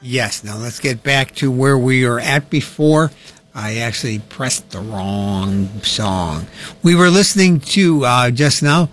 Yes, now let's get back to where we were at before. I actually pressed the wrong song. We were listening to, just now,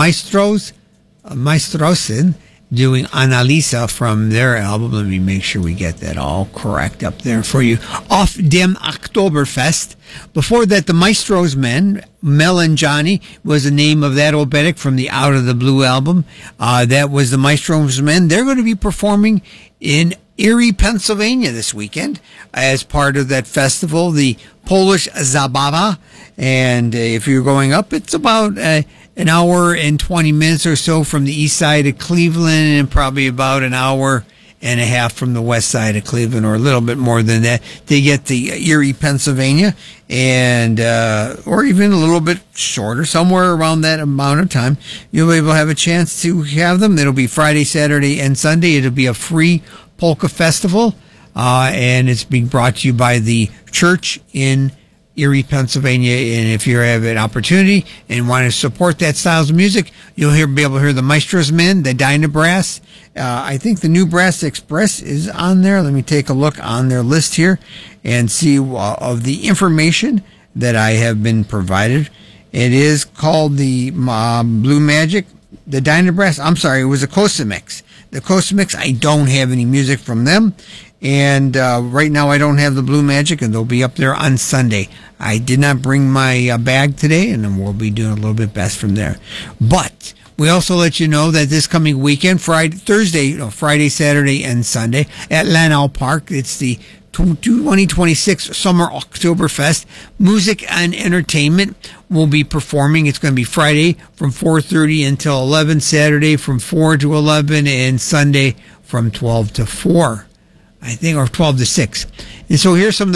Maestrosin doing Analisa from their album. Let me make sure we get that all correct up there for you. Off dem Oktoberfest. Before that, the Maestro's Men, Mel and Johnny, was the name of that oberek from the Out of the Blue album. That was the Maestro's Men. They're going to be performing in Erie, Pennsylvania this weekend as part of that festival, the Polish Zabawa. And if you're going up, it's about an hour and 20 minutes or so from the east side of Cleveland, and probably about an hour and a half from the west side of Cleveland, or a little bit more than that, to get to Erie, Pennsylvania, and or even a little bit shorter, somewhere around that amount of time. You'll be able to have a chance to have them. It'll be Friday, Saturday, and Sunday. It'll be a free polka festival, and it's being brought to you by the church in Erie, Pennsylvania. And if you have an opportunity and want to support that styles of music, you'll be able to hear the Maestro's Men, the Dyna Brass. I think the New Brass Express is on there. Let me take a look on their list here and see of the information that I have been provided. It is called the Blue Magic, the Dyna Brass. I'm sorry, it was a Cosamix. The Cosamix, I don't have any music from them. And right now I don't have the Blue Magic, and they'll be up there on Sunday. I did not bring my bag today, and then we'll be doing a little bit best from there. But we also let you know that this coming weekend, Friday, Saturday, and Sunday at Lanau Park, it's the 2026 Summer Oktoberfest. Music and entertainment will be performing. It's going to be Friday from 4:30 until 11, Saturday from 4 to 11, and Sunday from 12 to 4. I think, or 12 to 6. And so here's some of the